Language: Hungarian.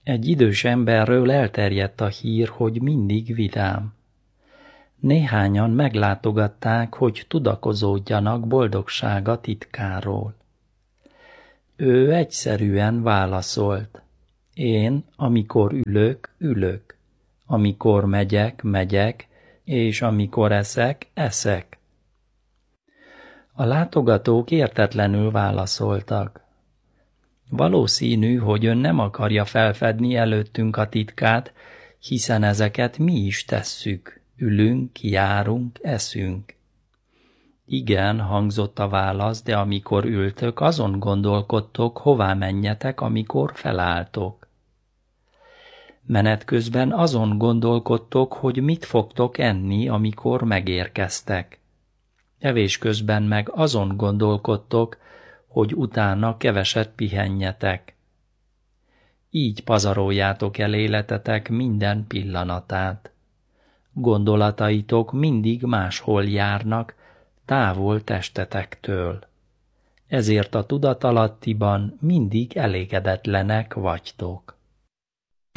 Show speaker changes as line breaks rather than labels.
Egy idős emberről elterjedt a hír, hogy mindig vidám. Néhányan meglátogatták, hogy tudakozódjanak boldogsága titkáról. Ő egyszerűen válaszolt: én, amikor ülök, ülök, amikor megyek, megyek, és amikor eszek, eszek. A látogatók értetlenül válaszoltak: valószínű, hogy ön nem akarja felfedni előttünk a titkát, hiszen ezeket mi is tesszük, ülünk, járunk, eszünk. Igen, hangzott a válasz, de amikor ültök, azon gondolkodtok, hová menjetek, amikor felálltok. Menet közben azon gondolkodtok, hogy mit fogtok enni, amikor megérkeztek. Evés közben meg azon gondolkodtok, hogy utána keveset pihenjetek. Így pazaroljátok el életetek minden pillanatát. Gondolataitok mindig máshol járnak, távol testetektől. Ezért a tudatalattiban mindig elégedetlenek vagytok.